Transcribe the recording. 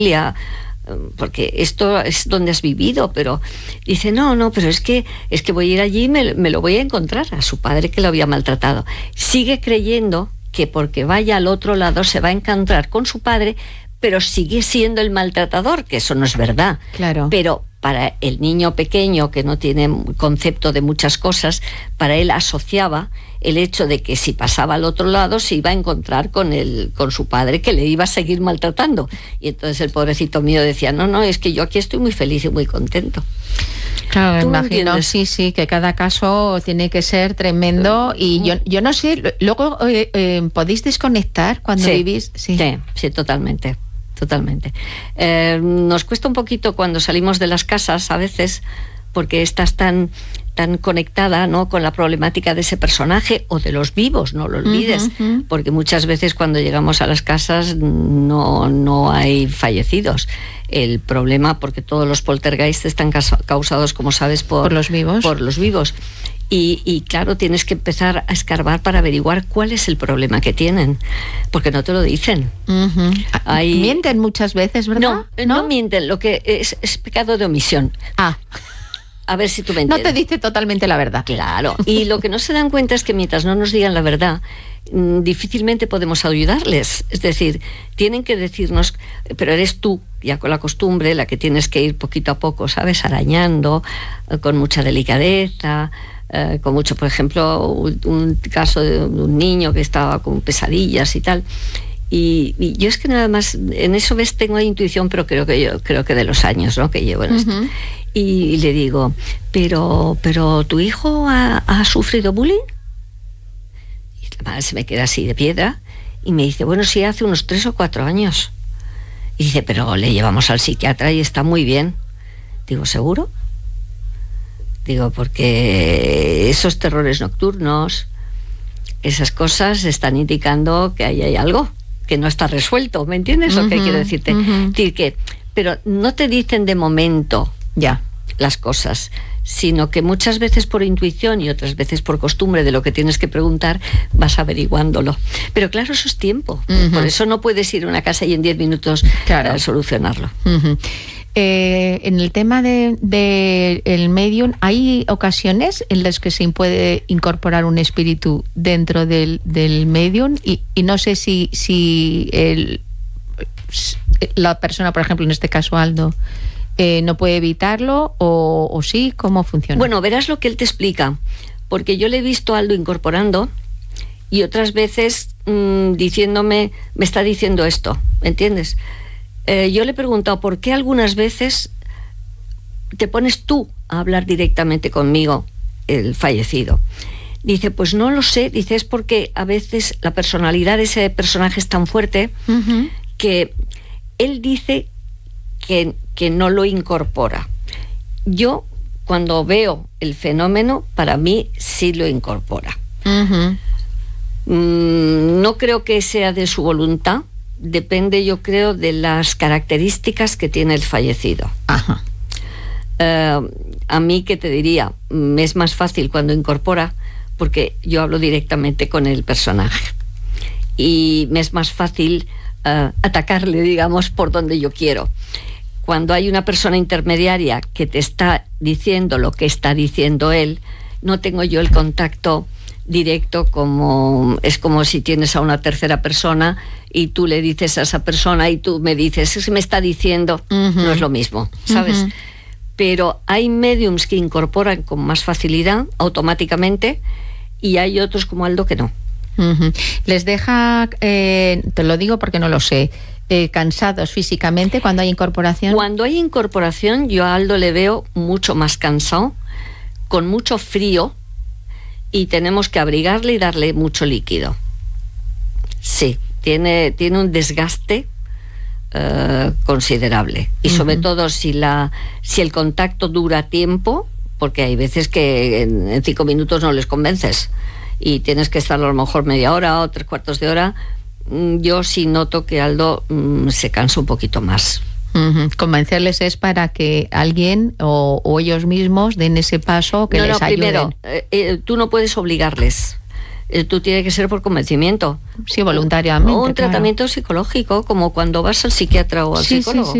familia, porque esto es donde has vivido, pero dice, no, pero es que voy a ir allí y me lo voy a encontrar a su padre que lo había maltratado. Sigue creyendo que porque vaya al otro lado se va a encontrar con su padre, pero sigue siendo el maltratador, que eso no es verdad. Claro. Pero para el niño pequeño, que no tiene concepto de muchas cosas, para él asociaba el hecho de que si pasaba al otro lado se iba a encontrar con su padre, que le iba a seguir maltratando. Y entonces el pobrecito mío decía, no, es que yo aquí estoy muy feliz y muy contento. Claro, me imagino, sí, que cada caso tiene que ser tremendo. Y yo no sé, luego ¿podéis desconectar cuando vivís? Sí, totalmente. Nos cuesta un poquito cuando salimos de las casas a veces, porque estás tan conectada, ¿no?, con la problemática de ese personaje o de los vivos, no lo olvides, porque muchas veces cuando llegamos a las casas no hay fallecidos. El problema, porque todos los poltergeists están causados, como sabes, por los vivos. Y claro, tienes que empezar a escarbar para averiguar cuál es el problema que tienen, porque no te lo dicen. Mienten muchas veces, ¿verdad? No mienten, lo que es pecado de omisión. A ver si tú me entiendes. No te dice totalmente la verdad. Claro, y lo que no se dan cuenta es que mientras no nos digan la verdad, difícilmente podemos ayudarles. Es decir, tienen que decirnos, pero eres tú, ya con la costumbre, la que tienes que ir poquito a poco, ¿sabes?, arañando, con mucha delicadeza, con mucho, por ejemplo, un caso de un niño que estaba con pesadillas y tal. Y yo es que nada más, en eso ves, tengo intuición, pero creo que de los años, ¿no?, que llevo en esto. Y le digo, pero ¿tu hijo ha sufrido bullying? Y la madre se me queda así de piedra y me dice, bueno, sí, hace unos 3 o 4 años. Y dice, pero le llevamos al psiquiatra y está muy bien. Digo, ¿seguro? Digo, porque esos terrores nocturnos, esas cosas están indicando que ahí hay algo que no está resuelto, ¿me entiendes lo que quiero decirte? Es decir, que, pero no te dicen de momento las cosas, sino que muchas veces por intuición y otras veces por costumbre de lo que tienes que preguntar vas averiguándolo. Pero claro, eso es tiempo. Por eso no puedes ir a una casa y en 10 minutos solucionarlo. En el tema de el medium, ¿hay ocasiones en las que se puede incorporar un espíritu dentro del medium? Y no sé si la persona, por ejemplo, en este caso Aldo, no puede evitarlo o sí, ¿cómo funciona? Bueno, verás lo que él te explica, porque yo le he visto a Aldo incorporando y otras veces diciéndome, me está diciendo esto, ¿me entiendes? Yo le he preguntado por qué algunas veces te pones tú a hablar directamente conmigo, el fallecido. Dice, pues no lo sé, dice, es porque a veces la personalidad de ese personaje es tan fuerte que él dice que no lo incorpora. Yo, cuando veo el fenómeno, para mí sí lo incorpora. No creo que sea de su voluntad, depende, yo creo, de las características que tiene el fallecido. A mí, ¿qué te diría? Es más fácil cuando incorpora, porque yo hablo directamente con el personaje y me es más fácil atacarle, digamos, por donde yo quiero. Cuando hay una persona intermediaria que te está diciendo lo que está diciendo él, no tengo yo el contacto directo, es como si tienes a una tercera persona y tú le dices a esa persona y tú me dices, es que me está diciendo, no es lo mismo, ¿sabes? Pero hay mediums que incorporan con más facilidad, automáticamente, y hay otros como Aldo que no. Les deja, te lo digo porque no lo sé, cansados físicamente cuando hay incorporación. Cuando hay incorporación, yo a Aldo le veo mucho más cansado, con mucho frío, y tenemos que abrigarle y darle mucho líquido. Sí, tiene un desgaste considerable, y sobre todo si el contacto dura tiempo, porque hay veces que en 5 minutos no les convences y tienes que estar a lo mejor media hora o 3/4 de hora. Yo sí noto que Aldo se cansa un poquito más. Convencerles es para que alguien o ellos mismos den ese paso que les ayuden. Primero, tú no puedes obligarles. tú tienes que ser por convencimiento. Sí, voluntariamente. O un claro. tratamiento psicológico, como cuando vas al psiquiatra o al psicólogo. Sí.